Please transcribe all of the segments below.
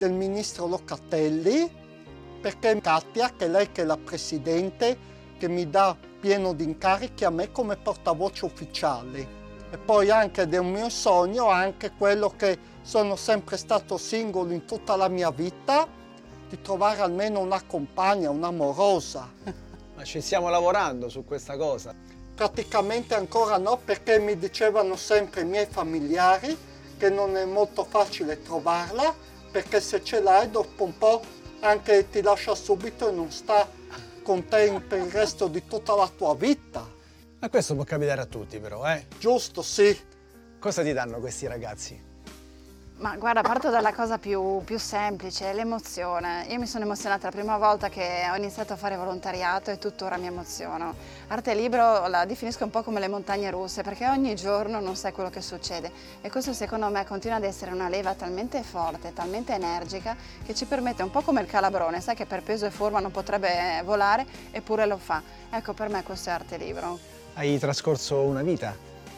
del ministro Locatelli, perché Katia, che è lei che è la presidente, che mi dà pieno di incarichi a me come portavoce ufficiale. E poi anche del mio sogno, anche quello che sono sempre stato singolo in tutta la mia vita, di trovare almeno una compagna, un'amorosa. Ma ci stiamo lavorando su questa cosa. Praticamente ancora no, perché mi dicevano sempre i miei familiari che non è molto facile trovarla, perché se ce l'hai dopo un po' anche ti lascia subito e non sta con te per il resto di tutta la tua vita. Ma questo può capitare a tutti però, eh? Giusto, sì. Cosa ti danno questi ragazzi? Ma guarda, parto dalla cosa più semplice, l'emozione. Io mi sono emozionata la prima volta che ho iniziato a fare volontariato e tuttora mi emoziono. Arte Libero la definisco un po' come le montagne russe, perché ogni giorno non sai quello che succede e questo secondo me continua ad essere una leva talmente forte, talmente energica, che ci permette un po' come il calabrone, sai che per peso e forma non potrebbe volare eppure lo fa. Ecco, per me questo è Arte Libero. Hai trascorso una vita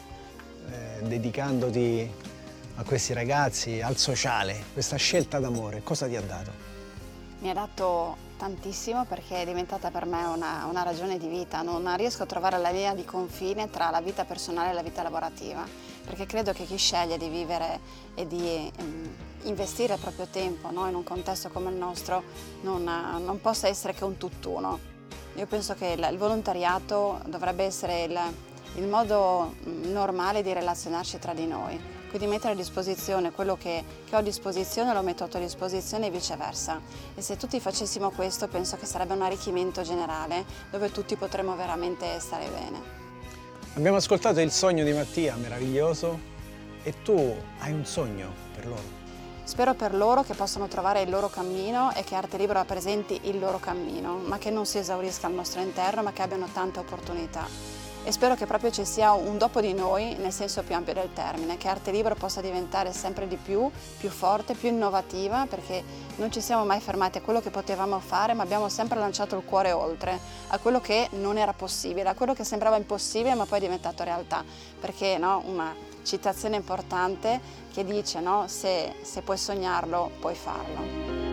dedicandoti a questi ragazzi, al sociale, questa scelta d'amore, cosa ti ha dato? Mi ha dato tantissimo perché è diventata per me una ragione di vita. Non riesco a trovare la linea di confine tra la vita personale e la vita lavorativa, perché credo che chi sceglie di vivere e di investire il proprio tempo, no, in un contesto come il nostro non possa essere che un tutt'uno. Io penso che il volontariato dovrebbe essere il modo normale di relazionarci tra di noi. Quindi mettere a disposizione quello che ho a disposizione lo metto a tua disposizione e viceversa. E se tutti facessimo questo penso che sarebbe un arricchimento generale dove tutti potremmo veramente stare bene. Abbiamo ascoltato il sogno di Mattia, meraviglioso, e tu hai un sogno per loro. Spero per loro che possano trovare il loro cammino e che Arte Libero rappresenti il loro cammino, ma che non si esaurisca al nostro interno, ma che abbiano tante opportunità. E spero che proprio ci sia un dopo di noi nel senso più ampio del termine, che Arte Libero possa diventare sempre di più forte, più innovativa, perché non ci siamo mai fermati a quello che potevamo fare, ma abbiamo sempre lanciato il cuore oltre, a quello che non era possibile, a quello che sembrava impossibile ma poi è diventato realtà, perché no, una citazione importante che dice no, se puoi sognarlo, puoi farlo.